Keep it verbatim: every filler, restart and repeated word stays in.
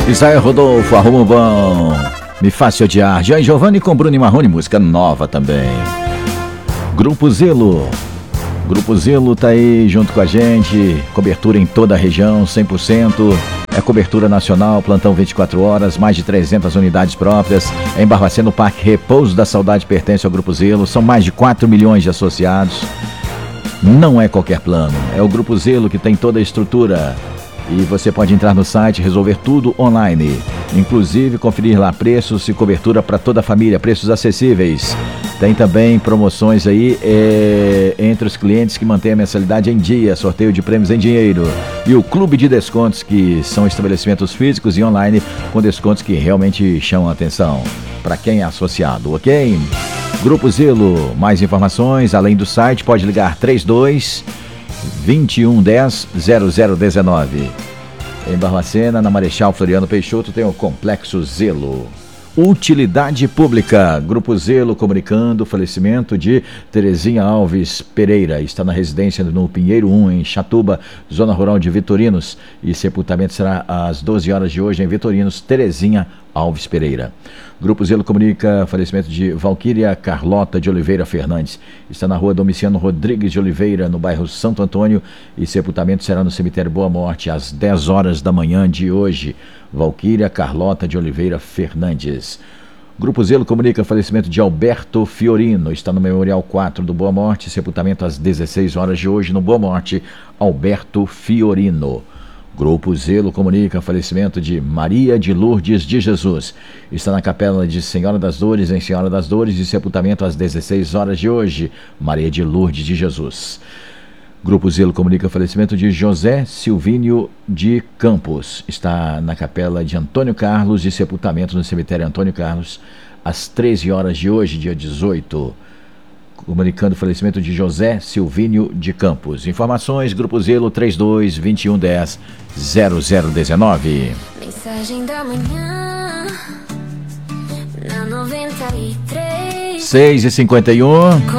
Israel Rodolfo, arruma um bom. Me Faça Odiar. Jean Giovanni com Bruno e Marrone, música nova também. Grupo Zelo. Grupo Zelo tá aí junto com a gente. Cobertura em toda a região, cem por cento. É cobertura nacional, plantão vinte e quatro horas, mais de trezentas unidades próprias. Em Barbacena, o Parque Repouso da Saudade pertence ao Grupo Zelo. São mais de quatro milhões de associados. Não é qualquer plano. É o Grupo Zelo que tem toda a estrutura. E você pode entrar no site e resolver tudo online. Inclusive conferir lá preços e cobertura para toda a família, preços acessíveis. Tem também promoções aí é, entre os clientes que mantêm a mensalidade em dia, sorteio de prêmios em dinheiro. E o Clube de Descontos, que são estabelecimentos físicos e online com descontos que realmente chamam a atenção para quem é associado, ok? Grupo Zelo, mais informações, além do site, pode ligar trinta e dois, vinte e um, dez, zero zero dezenove. Em Barbacena, na Marechal Floriano Peixoto, tem o Complexo Zelo. Utilidade Pública, Grupo Zelo comunicando o falecimento de Terezinha Alves Pereira. Está na residência no Pinheiro um, em Chatuba, zona rural de Vitorinos. E sepultamento será às doze horas de hoje em Vitorinos. Terezinha Alves Pereira. Grupo Zelo comunica o falecimento de Valquíria Carlota de Oliveira Fernandes. Está na rua Domiciano Rodrigues de Oliveira, no bairro Santo Antônio. E sepultamento será no cemitério Boa Morte, às dez horas da manhã de hoje. Valquíria Carlota de Oliveira Fernandes. Grupo Zelo comunica o falecimento de Alberto Fiorino. Está no Memorial quatro do Boa Morte. Sepultamento às dezesseis horas de hoje no Boa Morte. Alberto Fiorino. Grupo Zelo comunica o falecimento de Maria de Lourdes de Jesus. Está na Capela de Senhora das Dores, em Senhora das Dores, e sepultamento às dezesseis horas de hoje. Maria de Lourdes de Jesus. Grupo Zelo comunica o falecimento de José Silvínio de Campos. Está na Capela de Antônio Carlos, e sepultamento no cemitério Antônio Carlos, às treze horas de hoje, dia dezoito. Comunicando o falecimento de José Silvínio de Campos. Informações, Grupo Zelo, trinta e dois, vinte e um, dez, zero zero dezenove. Mensagem da manhã na noventa e três. seis e cinquenta e um.